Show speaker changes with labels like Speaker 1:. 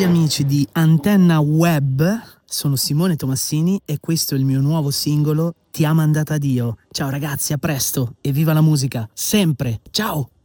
Speaker 1: gli amici di Antenna Web, sono Simone Tomassini e questo è il mio nuovo singolo Ti ha mandata Dio. Ciao ragazzi, a presto e viva la musica, sempre! Ciao!